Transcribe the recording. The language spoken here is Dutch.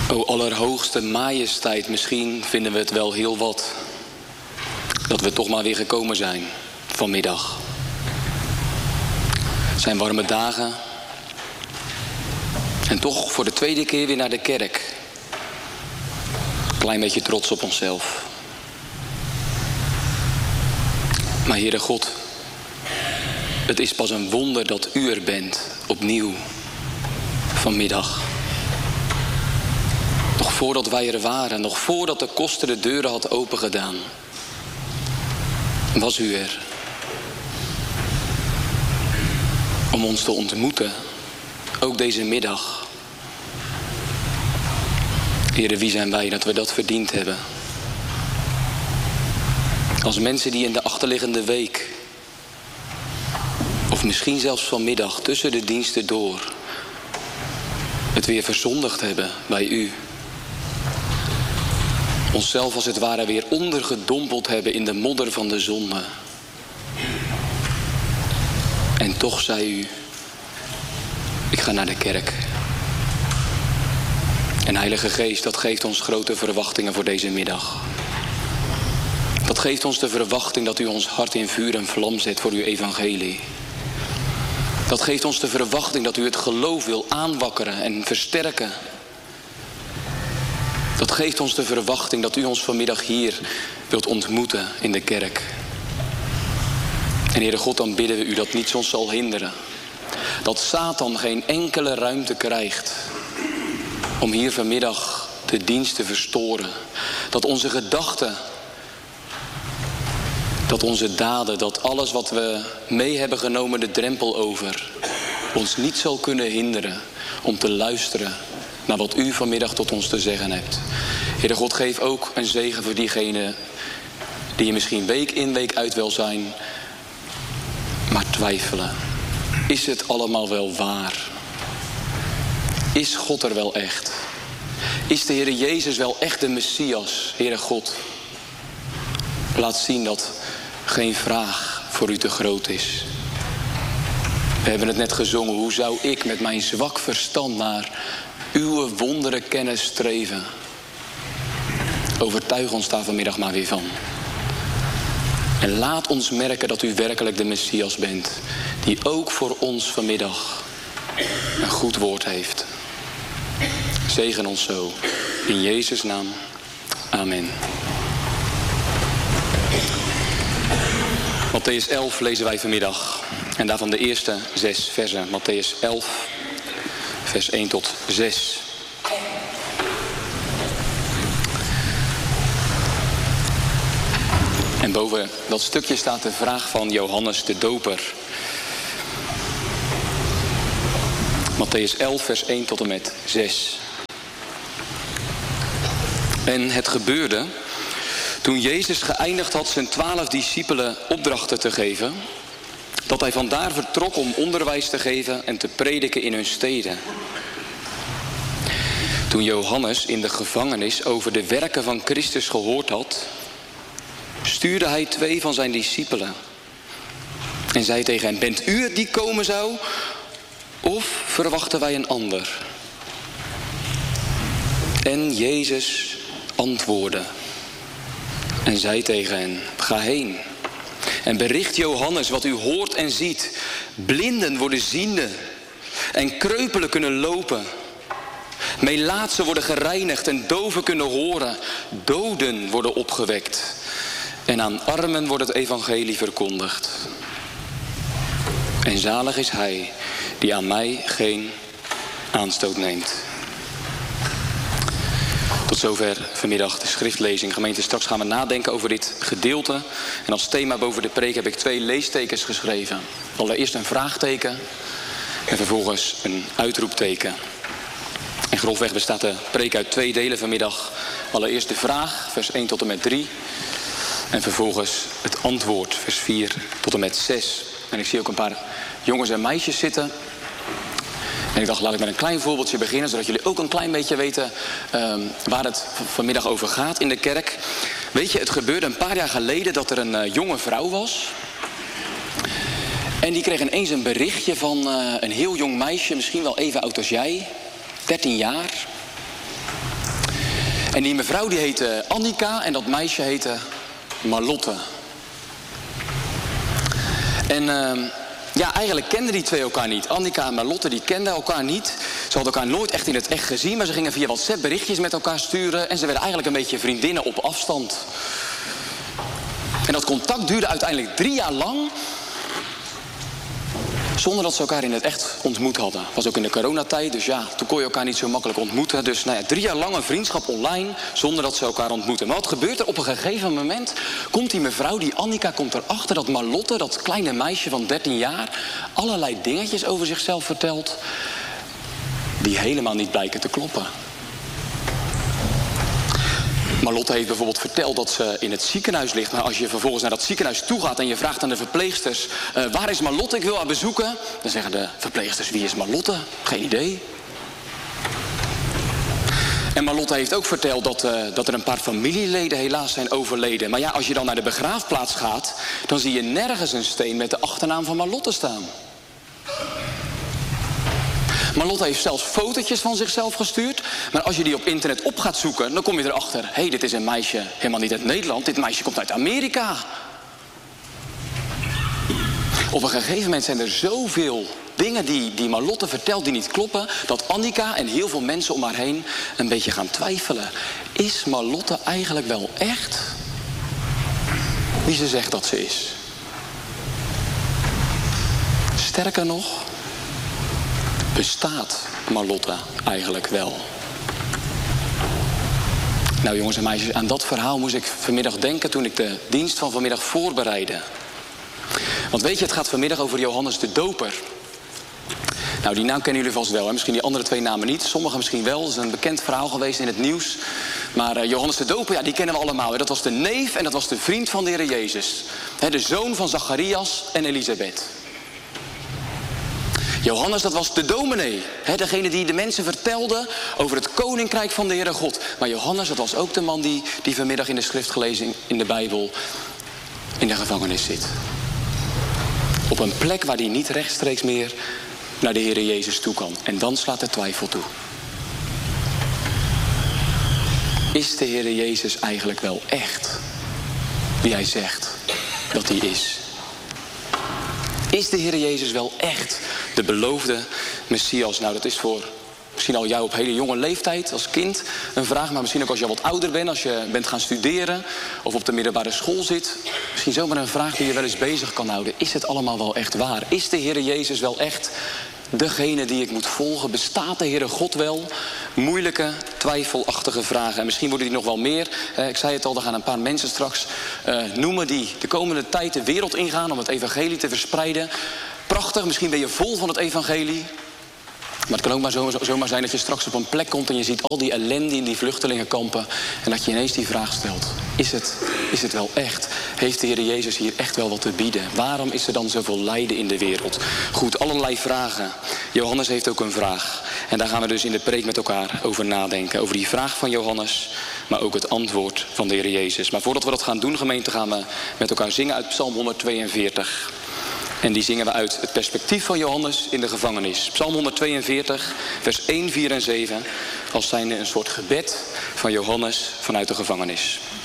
O allerhoogste majesteit, misschien vinden we het wel heel wat dat we toch maar weer gekomen zijn vanmiddag. Het zijn warme dagen en toch voor de tweede keer weer naar de kerk. Klein beetje trots op onszelf. Maar Heere God, het is pas een wonder dat u er bent, opnieuw, vanmiddag. Nog voordat wij er waren, nog voordat de koster de deuren had opengedaan, was u er. Om ons te ontmoeten, ook deze middag. Heere, wie zijn wij dat we dat verdiend hebben? Als mensen die in de achterliggende week, of misschien zelfs vanmiddag tussen de diensten door, het weer verzondigd hebben bij u. Onszelf als het ware weer ondergedompeld hebben in de modder van de zonde. En toch zei u, ik ga naar de kerk. En Heilige Geest, dat geeft ons grote verwachtingen voor deze middag. Dat geeft ons de verwachting dat u ons hart in vuur en vlam zet voor uw evangelie. Dat geeft ons de verwachting dat u het geloof wil aanwakkeren en versterken. Dat geeft ons de verwachting dat u ons vanmiddag hier wilt ontmoeten in de kerk. En Heere God, dan bidden we u dat niets ons zal hinderen. Dat Satan geen enkele ruimte krijgt om hier vanmiddag de dienst te verstoren. Dat onze gedachten, dat onze daden, dat alles wat we mee hebben genomen de drempel over, ons niet zal kunnen hinderen om te luisteren naar wat u vanmiddag tot ons te zeggen hebt. Heere God, geef ook een zegen voor diegenen die misschien week in week uit wel zijn, maar twijfelen. Is het allemaal wel waar? Is God er wel echt? Is de Heere Jezus wel echt de Messias, Heere God? Laat zien dat geen vraag voor u te groot is. We hebben het net gezongen. Hoe zou ik met mijn zwak verstand naar uw wonderen kennis streven? Overtuig ons daar vanmiddag maar weer van. En laat ons merken dat u werkelijk de Messias bent. Die ook voor ons vanmiddag een goed woord heeft. Zegen ons zo. In Jezus' naam. Amen. Mattheüs 11 lezen wij vanmiddag. En daarvan de eerste 6 versen. Mattheüs 11, vers 1 tot 6. En boven dat stukje staat de vraag van Johannes de Doper. Mattheüs 11, vers 1 tot en met 6. En het gebeurde, toen Jezus geëindigd had zijn 12 discipelen opdrachten te geven, dat hij vandaar vertrok om onderwijs te geven en te prediken in hun steden. Toen Johannes in de gevangenis over de werken van Christus gehoord had, stuurde hij 2 van zijn discipelen en zei tegen hen: bent u het die komen zou, of verwachten wij een ander? En Jezus antwoordde en zei tegen hen: ga heen en bericht Johannes wat u hoort en ziet. Blinden worden ziende en kreupelen kunnen lopen. Melaatsen worden gereinigd en doven kunnen horen. Doden worden opgewekt. En aan armen wordt het evangelie verkondigd. En zalig is hij die aan mij geen aanstoot neemt. Tot zover vanmiddag de schriftlezing. Gemeente, straks gaan we nadenken over dit gedeelte. En als thema boven de preek heb ik 2 leestekens geschreven. Allereerst een vraagteken en vervolgens een uitroepteken. En grofweg bestaat de preek uit 2 delen vanmiddag. Allereerst de vraag, vers 1 tot en met 3. En vervolgens het antwoord, vers 4 tot en met 6. En ik zie ook een paar jongens en meisjes zitten. En ik dacht, laat ik met een klein voorbeeldje beginnen, zodat jullie ook een klein beetje weten waar het vanmiddag over gaat in de kerk. Weet je, het gebeurde een paar jaar geleden dat er een jonge vrouw was. En die kreeg ineens een berichtje van een heel jong meisje, misschien wel even oud als jij, 13 jaar. En die mevrouw die heette Annika en dat meisje heette Marlotte. En eigenlijk kenden die twee elkaar niet. Annika en Marlotte die kenden elkaar niet. Ze hadden elkaar nooit echt in het echt gezien, maar ze gingen via WhatsApp berichtjes met elkaar sturen. En ze werden eigenlijk een beetje vriendinnen op afstand. En dat contact duurde uiteindelijk 3 jaar lang, zonder dat ze elkaar in het echt ontmoet hadden. Het was ook in de coronatijd, dus ja, toen kon je elkaar niet zo makkelijk ontmoeten. Dus 3 jaar lang een vriendschap online, zonder dat ze elkaar ontmoeten. Maar wat gebeurt er? Op een gegeven moment komt die mevrouw, die Annika, komt erachter dat Marlotte, dat kleine meisje van 13 jaar... allerlei dingetjes over zichzelf vertelt die helemaal niet blijken te kloppen. Marlotte heeft bijvoorbeeld verteld dat ze in het ziekenhuis ligt. Maar als je vervolgens naar dat ziekenhuis toe gaat en je vraagt aan de verpleegsters... waar is Marlotte? Ik wil haar bezoeken. Dan zeggen de verpleegsters, wie is Marlotte? Geen idee. En Marlotte heeft ook verteld dat er een paar familieleden helaas zijn overleden. Maar ja, als je dan naar de begraafplaats gaat, dan zie je nergens een steen met de achternaam van Marlotte staan. Marlotte heeft zelfs fotootjes van zichzelf gestuurd. Maar als je die op internet op gaat zoeken, dan kom je erachter... hé, dit is een meisje helemaal niet uit Nederland. Dit meisje komt uit Amerika. Op een gegeven moment zijn er zoveel dingen die Marlotte vertelt die niet kloppen... dat Annika en heel veel mensen om haar heen een beetje gaan twijfelen. Is Marlotte eigenlijk wel echt wie ze zegt dat ze is? Sterker nog, bestaat Marlotte eigenlijk wel? Nou jongens en meisjes, aan dat verhaal moest ik vanmiddag denken toen ik de dienst van vanmiddag voorbereidde. Want weet je, het gaat vanmiddag over Johannes de Doper. Nou, die naam kennen jullie vast wel, hè? Misschien die andere 2 namen niet. Sommigen misschien wel, dat is een bekend verhaal geweest in het nieuws. Maar Johannes de Doper, ja, die kennen we allemaal. Hè? Dat was de neef en dat was de vriend van de Heer Jezus. De zoon van Zacharias en Elisabeth. Johannes, dat was de dominee. Degene die de mensen vertelde over het koninkrijk van de Heere God. Maar Johannes, dat was ook de man die vanmiddag in de schriftlezing in de Bijbel in de gevangenis zit. Op een plek waar hij niet rechtstreeks meer naar de Heere Jezus toe kan. En dan slaat de twijfel toe. Is de Heere Jezus eigenlijk wel echt wie hij zegt dat hij is? Is de Heere Jezus wel echt de beloofde Messias? Nou, dat is voor misschien al jou op hele jonge leeftijd als kind een vraag. Maar misschien ook als je wat ouder bent, als je bent gaan studeren of op de middelbare school zit. Misschien zomaar een vraag die je wel eens bezig kan houden. Is het allemaal wel echt waar? Is de Heere Jezus wel echt degene die ik moet volgen? Bestaat de Heere God wel? Moeilijke, twijfelachtige vragen. En misschien worden die nog wel meer. Ik zei het al, er gaan een paar mensen straks noemen die de komende tijd de wereld ingaan om het evangelie te verspreiden. Prachtig, misschien ben je vol van het evangelie. Maar het kan ook maar zomaar zijn dat je straks op een plek komt en je ziet al die ellende in die vluchtelingenkampen. En dat je ineens die vraag stelt. Is het wel echt? Heeft de Heer Jezus hier echt wel wat te bieden? Waarom is er dan zoveel lijden in de wereld? Goed, allerlei vragen. Johannes heeft ook een vraag. En daar gaan we dus in de preek met elkaar over nadenken. Over die vraag van Johannes, maar ook het antwoord van de Heer Jezus. Maar voordat we dat gaan doen, gemeente, gaan we met elkaar zingen uit Psalm 142. En die zingen we uit het perspectief van Johannes in de gevangenis. Psalm 142, vers 1, 4 en 7. Als zijnde een soort gebed van Johannes vanuit de gevangenis.